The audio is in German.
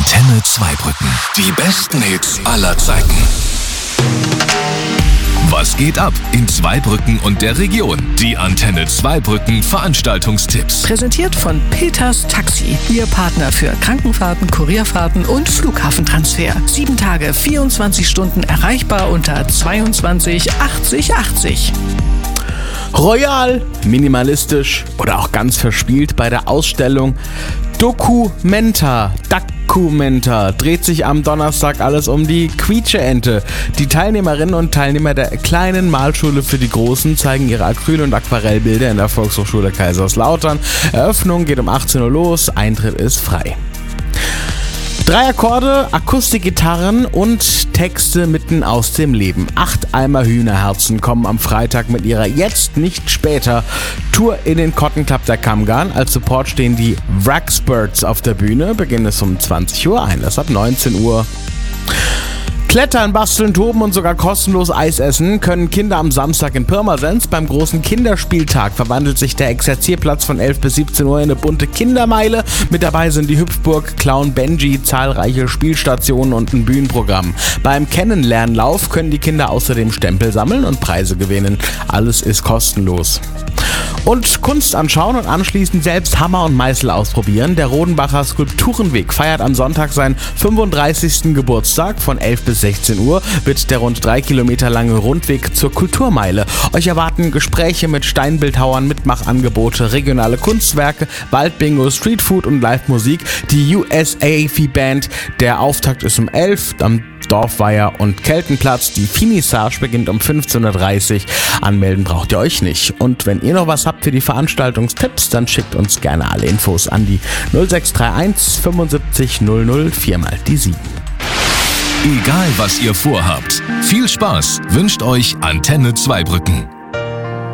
Antenne Zweibrücken. Die besten Hits aller Zeiten. Was geht ab in Zweibrücken und der Region? Die Antenne Zweibrücken Veranstaltungstipps. Präsentiert von Peters Taxi. Ihr Partner für Krankenfahrten, Kurierfahrten und Flughafentransfer. 7 Tage, 24 Stunden erreichbar unter 22 80 80. Royal, minimalistisch oder auch ganz verspielt bei der Ausstellung Documenta dreht sich am Donnerstag alles um die Quietsche-Ente. Die Teilnehmerinnen und Teilnehmer der kleinen Malschule für die Großen zeigen ihre Acryl- und Aquarellbilder in der Volkshochschule Kaiserslautern. Eröffnung geht um 18 Uhr los, Eintritt ist frei. 3 Akkorde, Akustikgitarren und Texte mitten aus dem Leben. 8 Eimer Hühnerherzen kommen am Freitag mit ihrer Jetzt nicht später Tour in den Cotton Club der Kammgarn. Als Support stehen die Wraxbirds auf der Bühne. Beginn ist um 20 Uhr, Einlass ab 19 Uhr. Klettern, basteln, toben und sogar kostenlos Eis essen können Kinder am Samstag in Pirmasens. Beim großen Kinderspieltag verwandelt sich der Exerzierplatz von 11 bis 17 Uhr in eine bunte Kindermeile. Mit dabei sind die Hüpfburg, Clown Benji, zahlreiche Spielstationen und ein Bühnenprogramm. Beim Kennenlernlauf können die Kinder außerdem Stempel sammeln und Preise gewinnen. Alles ist kostenlos. Und Kunst anschauen und anschließend selbst Hammer und Meißel ausprobieren. Der Rodenbacher Skulpturenweg feiert am Sonntag seinen 35. Geburtstag. Von 11 bis 16 Uhr wird der rund 3 Kilometer lange Rundweg zur Kulturmeile. Euch erwarten Gespräche mit Steinbildhauern, Mitmachangebote, regionale Kunstwerke, Waldbingo, Streetfood und Live-Musik. Die USAFI-Band. Der Auftakt ist um 11 am Dorfweiher und Keltenplatz. Die Finissage beginnt um 15.30 Uhr. Anmelden braucht ihr euch nicht. Und wenn ihr noch was habt für die Veranstaltungstipps, dann schickt uns gerne alle Infos an die 0631 75 00 4 mal die 7. Egal was ihr vorhabt, viel Spaß wünscht euch Antenne Zweibrücken.